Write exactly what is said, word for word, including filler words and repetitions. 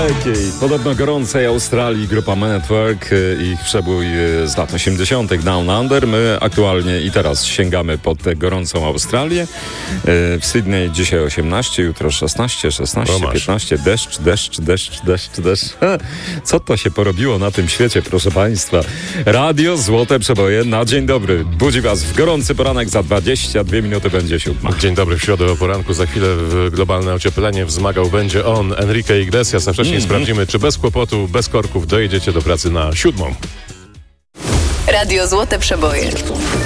takiej podobno gorącej Australii grupa Men at Work, ich przebój z lat osiemdziesiątych Down Under. My aktualnie i teraz sięgamy pod tę gorącą Australię. W Sydney dzisiaj osiemnaście, jutro szesnaście, szesnaście, piętnaście. Deszcz, deszcz, deszcz, deszcz, deszcz. Co to się porobiło na tym świecie, proszę Państwa? Radio Złote Przeboje na dzień dobry. Budzi Was w gorący poranek, za dwadzieścia dwie minuty będzie siódma. Dzień dobry, w środę o poranku. Za chwilę w globalne ocieplenie wzmagał będzie on, Enrique Iglesias, a wcześniej mm-hmm. sprawdzimy, czy bez kłopotu, bez korków dojedziecie do pracy na siódmą. Radio Złote Przeboje.